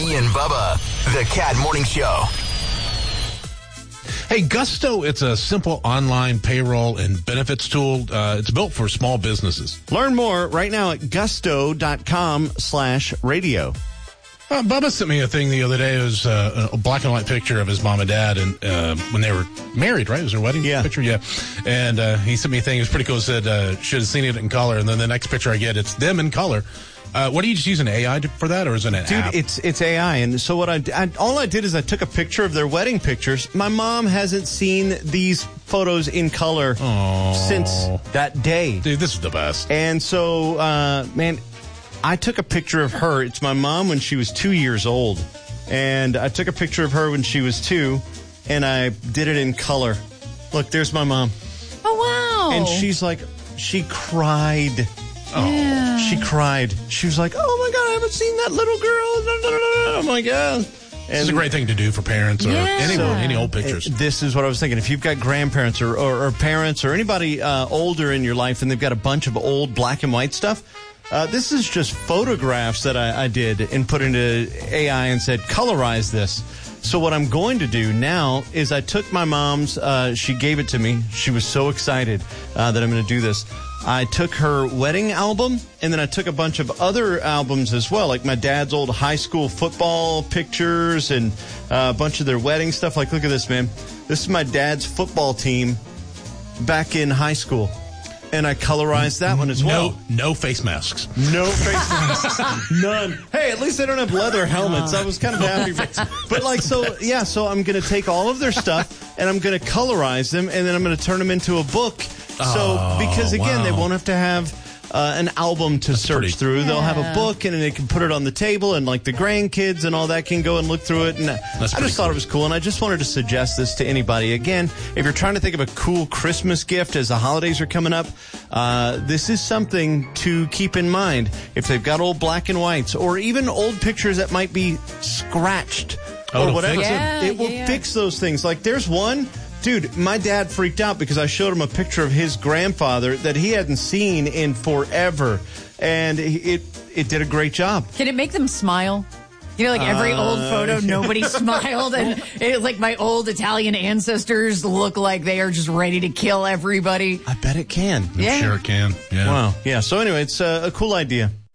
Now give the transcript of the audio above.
Beanie and Bubba, the Cat Morning Show. Hey, Gusto, it's a simple online payroll and benefits tool. It's built for small businesses. Learn more right now at gusto.com/radio. Bubba sent me a thing the other day. It was a black and white picture of his mom and dad and when they were married, right? It was their wedding picture, yeah. And he sent me a thing. It was pretty cool. It said, should have seen it in color. And then the next picture I get, it's them in color. What do you just use an AI for that, or is it an app? Dude, it's AI. And so what all I did is I took a picture of their wedding pictures. My mom hasn't seen these photos in color since that day. Dude, this is the best. And so, man, I took a picture of her. It's my mom when she was 2 years old. And I took a picture of her when she was 2, and I did it in color. Look, there's my mom. Oh, wow. And she's like, she cried. Yeah. She cried. She was like, oh, my God, I haven't seen that little girl. Oh, my God. This is a great thing to do for parents or anyone, any old pictures. This is what I was thinking. If you've got grandparents or parents or anybody older in your life and they've got a bunch of old black and white stuff, this is just photographs that I did and put into AI and said, colorize this. So what I'm going to do now is I took my mom's, she gave it to me. She was so excited that I'm going to do this. I took her wedding album, and then I took a bunch of other albums as well, like my dad's old high school football pictures and a bunch of their wedding stuff. Like, look at this, man. This is my dad's football team back in high school. And I colorized that one as well. No face masks. No face masks. None. Hey, at least they don't have leather helmets. I was kind of happy. But so I'm going to take all of their stuff and I'm going to colorize them and then I'm going to turn them into a book. Because again, they won't have to have an album to search through. They'll have a book and they can put it on the table and like the grandkids and all that can go and look through it. And I just thought it was cool. And I just wanted to suggest this to anybody. Again, if you're trying to think of a cool Christmas gift as the holidays are coming up, this is something to keep in mind. If they've got old black and whites or even old pictures that might be scratched or whatever, it will fix those things. Like there's one. Dude, my dad freaked out because I showed him a picture of his grandfather that he hadn't seen in forever, and it did a great job. Can it make them smile? You know, like every old photo, nobody smiled, and like my old Italian ancestors look like they are just ready to kill everybody. I bet it can. I'm sure it can. Yeah. Wow. Yeah. So anyway, it's a cool idea.